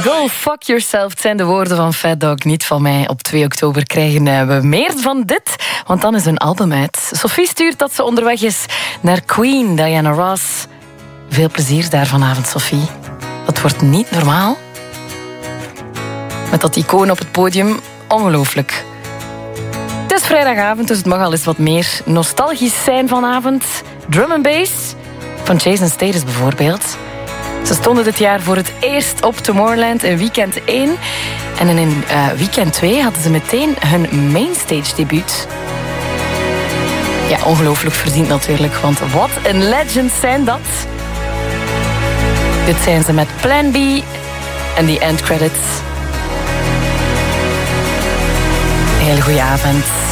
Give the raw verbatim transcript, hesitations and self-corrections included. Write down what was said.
Go fuck yourself. Het zijn de woorden van Fat Dog, niet van mij. Op twee oktober krijgen we meer van dit, want dan is hun album uit. Sophie stuurt dat ze onderweg is naar Queen, Diana Ross. Veel plezier daar vanavond, Sophie. Dat wordt niet normaal. Met dat icoon op het podium, ongelooflijk. Het is vrijdagavond, dus het mag al eens wat meer nostalgisch zijn vanavond. Drum and bass van Jason Statham bijvoorbeeld. Ze stonden dit jaar voor het eerst op Tomorrowland in weekend één. En in uh, weekend twee hadden ze meteen hun mainstage debuut. Ja, ongelooflijk verdiend natuurlijk, want wat een legends zijn dat. Dit zijn ze met Plan B en die end credits. Hele goede avond.